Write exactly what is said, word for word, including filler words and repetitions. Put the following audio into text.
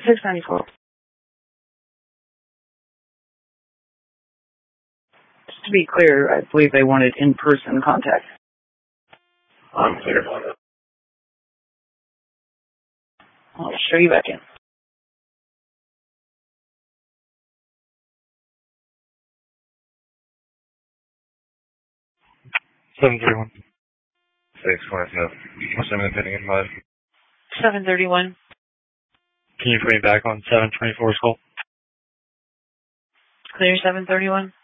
six ninety-four. Just to be clear, I believe they wanted in-person contact. I'm clear. I'll show you back in. seven thirty-one. six twenty-seven. What's the pending in mud? seven thirty-one. Can you put me back on seven twenty-four's call? Clear seven thirty-one.